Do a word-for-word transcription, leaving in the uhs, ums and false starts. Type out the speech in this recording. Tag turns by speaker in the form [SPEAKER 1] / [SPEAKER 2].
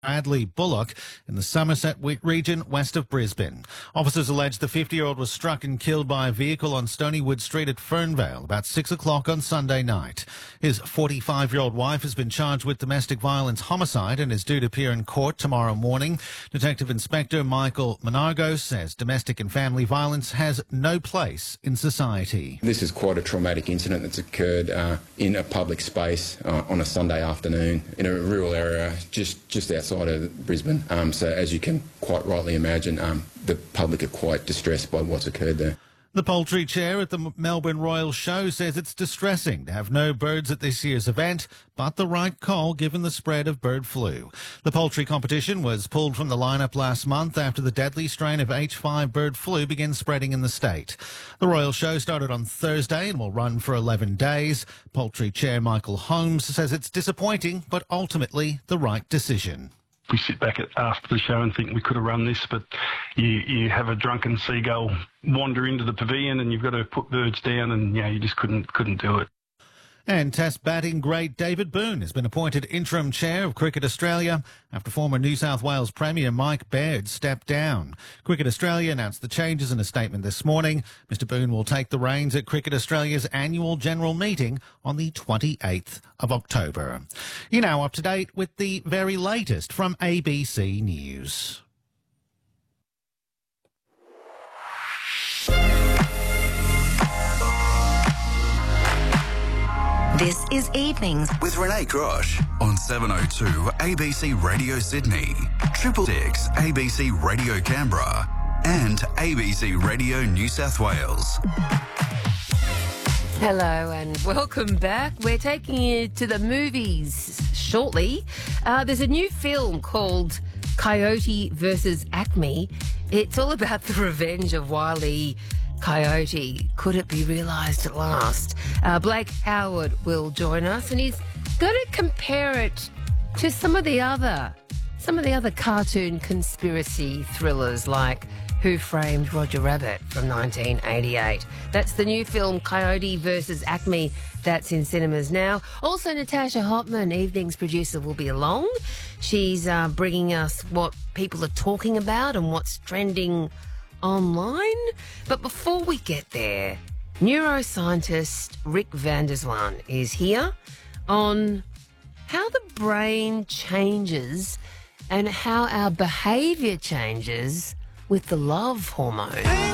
[SPEAKER 1] Bradley Bullock in the Somerset region west of Brisbane. Officers allege the fifty-year-old was struck and killed by a vehicle on Stonywood Street at Fernvale about six o'clock on Sunday night. His forty-five-year-old wife has been charged with domestic violence homicide and is due to appear in court tomorrow morning. Detective Inspector Michael Monargo says domestic and family violence has no place in society.
[SPEAKER 2] This is quite a traumatic incident that's occurred uh, in a public space uh, on a Sunday afternoon in a rural area just, just outside of Brisbane. Um, so as you can quite rightly imagine, um, the public are quite distressed by what's occurred there.
[SPEAKER 1] The poultry chair at the Melbourne Royal Show says it's distressing to have no birds at this year's event, but the right call given the spread of bird flu. The poultry competition was pulled from the lineup last month after the deadly strain of H five bird flu began spreading in the state. The Royal Show started on Thursday and will run for eleven days. Poultry chair Michael Holmes says it's disappointing, but ultimately the right decision.
[SPEAKER 3] We sit back at, after the show and think we could have run this, but you, you have a drunken seagull wander into the pavilion and you've got to put birds down, and yeah, you just couldn't couldn't do it.
[SPEAKER 1] And Test batting great David Boon has been appointed interim chair of Cricket Australia after former New South Wales Premier Mike Baird stepped down. Cricket Australia announced the changes in a statement this morning. Mister Boon will take the reins at Cricket Australia's annual general meeting on the twenty-eighth of October. You're now up to date with the very latest from A B C News.
[SPEAKER 4] This is Evenings
[SPEAKER 5] with Renee Grosh on seven oh two A B C Radio Sydney, Triple Six A B C Radio Canberra, and A B C Radio New South Wales.
[SPEAKER 6] Hello and welcome back. We're taking you to the movies shortly. Uh, there's a new film called Coyote versus Acme. It's all about the revenge of Wile E. Coyote. Could it be realised at last? Uh, Blake Howard will join us, and he's going to compare it to some of the other, some of the other cartoon conspiracy thrillers like Who Framed Roger Rabbit from nineteen eighty-eight. That's the new film Coyote versus Acme. That's in cinemas now. Also, Natasha Hotman, Evening's producer, will be along. She's uh, bringing us what people are talking about and what's trending online. But before we get there, neuroscientist Rick van der Zwaan is here on how the brain changes and how our behaviour changes with the love hormone.